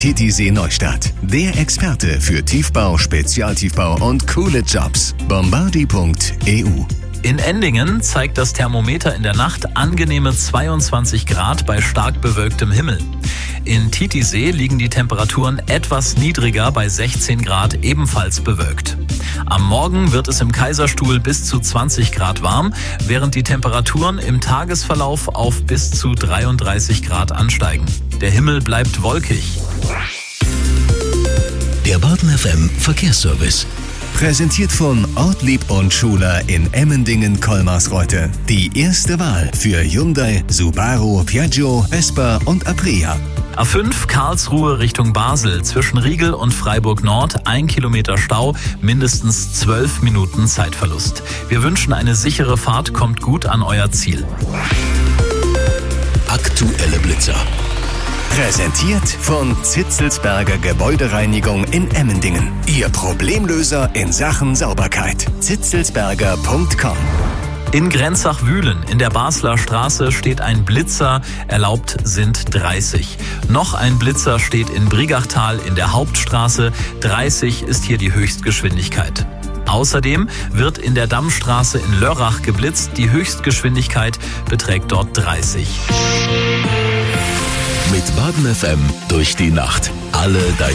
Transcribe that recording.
Titisee Neustadt, der Experte für Tiefbau, Spezialtiefbau und coole Jobs. Bombardi.eu. In Endingen zeigt das Thermometer in der Nacht angenehme 22 Grad bei stark bewölktem Himmel. In Titisee liegen die Temperaturen etwas niedriger bei 16 Grad, ebenfalls bewölkt. Am Morgen wird es im Kaiserstuhl bis zu 20 Grad warm, während die Temperaturen im Tagesverlauf auf bis zu 33 Grad ansteigen. Der Himmel bleibt wolkig. Der Baden FM Verkehrsservice. Präsentiert von Ortlieb und Schuler in Emmendingen-Kolmarsreuth. Die erste Wahl für Hyundai, Subaru, Piaggio, Vespa und Aprilia. A5 Karlsruhe Richtung Basel, zwischen Riegel und Freiburg Nord, 1 Kilometer Stau, mindestens 12 Minuten Zeitverlust. Wir wünschen eine sichere Fahrt, kommt gut an euer Ziel. Aktuelle Blitzer. Präsentiert von Zitzelsberger Gebäudereinigung in Emmendingen. Ihr Problemlöser in Sachen Sauberkeit. zitzelsberger.com. In Grenzach-Wühlen in der Basler Straße steht ein Blitzer, erlaubt sind 30. Noch ein Blitzer steht in Brigachtal in der Hauptstraße, 30 ist hier die Höchstgeschwindigkeit. Außerdem wird in der Dammstraße in Lörrach geblitzt, die Höchstgeschwindigkeit beträgt dort 30. Mit Baden FM durch die Nacht. Alle deine